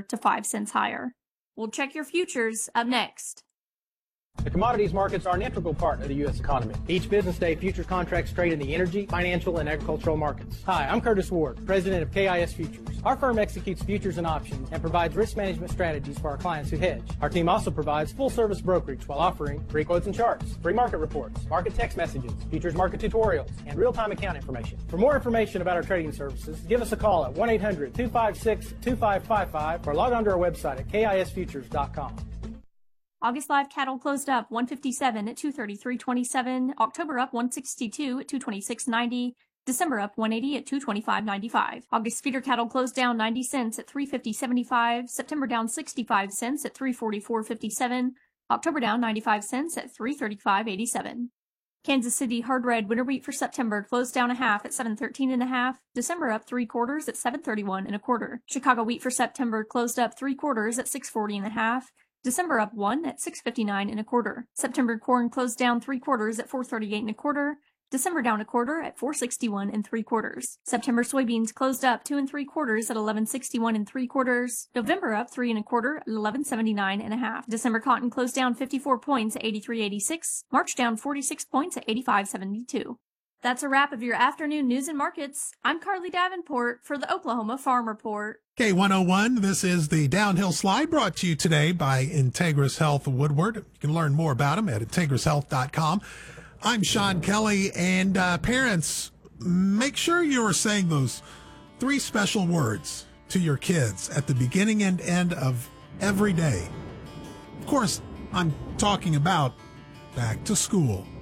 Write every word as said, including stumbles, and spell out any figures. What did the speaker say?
to five cents higher. We'll check your futures up next. The commodities markets are an integral part of the U S economy. Each business day, futures contracts trade in the energy, financial, and agricultural markets. Hi, I'm Curtis Ward, president of K I S Futures. Our firm executes futures and options and provides risk management strategies for our clients who hedge. Our team also provides full-service brokerage while offering free quotes and charts, free market reports, market text messages, futures market tutorials, and real-time account information. For more information about our trading services, give us a call at one eight hundred, two five six, two five five five or log on to our website at K I S futures dot com. August live cattle closed up one fifty-seven at two thirty-three twenty-seven, October up one sixty-two at two twenty-six ninety, December up one eighty at two twenty-five ninety-five. August feeder cattle closed down ninety cents at three fifty seventy-five, September down sixty-five cents at three forty-four fifty-seven, October down ninety-five cents at three thirty-five eighty-seven. Kansas City hard red winter wheat for September closed down a half at seven thirteen and a half, December up three quarters at seven thirty-one and a quarter. Chicago wheat for September closed up three quarters at six forty and a half, December up one at six fifty-nine and a quarter. September corn closed down three quarters at four thirty-eight and a quarter. December down a quarter at four sixty-one and three quarters. September soybeans closed up two and three quarters at eleven sixty-one and three quarters. November up three and a quarter at eleven seventy-nine and a half. December cotton closed down fifty-four points at eighty-three eighty-six. March down forty-six points at eighty-five seventy-two. That's a wrap of your afternoon news and markets. I'm Carly Davenport for the Oklahoma Farm Report. K one oh one, this is the Downhill Slide brought to you today by Integris Health Woodward. You can learn more about them at integris health dot com. I'm Sean Kelly, and uh, parents, make sure you're saying those three special words to your kids at the beginning and end of every day. Of course, I'm talking about back to school.